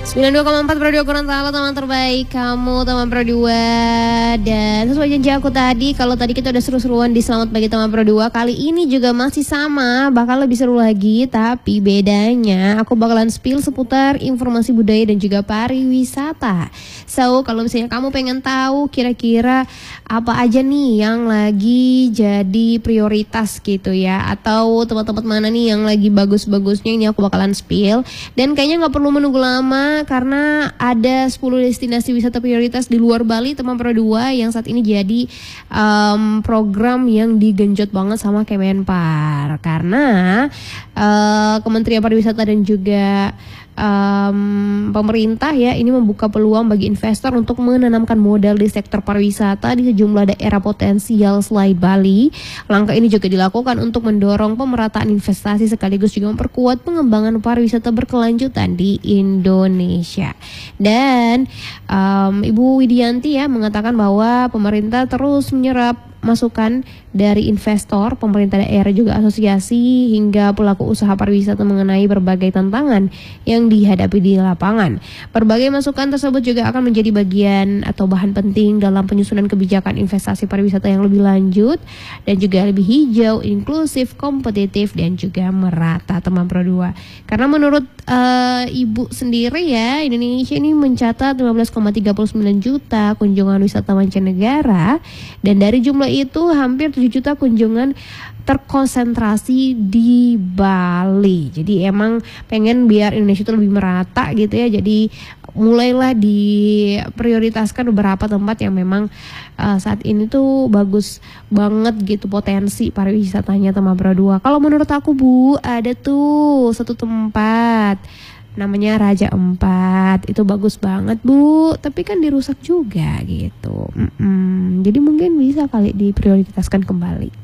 92,4 Pro 2 Kurang Sahabat, teman terbaik kamu, teman Pro 2. Dan sesuai janji aku tadi, kalau tadi kita udah seru-seruan di Selamat Pagi Teman Pro 2, kali ini juga masih sama, bakal lebih seru lagi. Tapi bedanya aku bakalan spill seputar informasi budaya dan juga pariwisata. So, kalau misalnya kamu pengen tahu kira-kira apa aja nih yang lagi jadi prioritas gitu ya, atau tempat-tempat mana nih yang lagi bagus-bagusnya, ini aku bakalan spill. Dan kayaknya gak perlu menunggu lama, karena ada 10 destinasi wisata prioritas di luar Bali, teman Pro 2, yang saat ini jadi program yang digenjot banget sama Kemenpar. Karena Kementerian Pariwisata dan juga pemerintah ya ini membuka peluang bagi investor untuk menanamkan modal di sektor pariwisata di sejumlah daerah potensial selain Bali. Langkah ini juga dilakukan untuk mendorong pemerataan investasi sekaligus juga memperkuat pengembangan pariwisata berkelanjutan di Indonesia. Dan Ibu Widianti ya mengatakan bahwa pemerintah terus menyerap masukan dari investor, pemerintah daerah, juga asosiasi hingga pelaku usaha pariwisata mengenai berbagai tantangan yang dihadapi di lapangan. Berbagai masukan tersebut juga akan menjadi bagian atau bahan penting dalam penyusunan kebijakan investasi pariwisata yang lebih lanjut dan juga lebih hijau, inklusif, kompetitif dan juga merata, teman Pro 2. Karena menurut Ibu sendiri ya, Indonesia ini mencatat 15,39 juta kunjungan wisata mancanegara, dan dari jumlah itu hampir 7 juta kunjungan terkonsentrasi di Bali. Jadi emang pengen biar Indonesia itu lebih merata gitu ya. Jadi mulailah diprioritaskan beberapa tempat yang memang saat ini tuh bagus banget gitu potensi pariwisatanya, teman Pro 2. Kalau menurut aku Bu, ada tuh satu tempat namanya Raja Empat, itu bagus banget Bu, tapi kan dirusak juga gitu. Jadi mungkin bisa kali diprioritaskan kembali.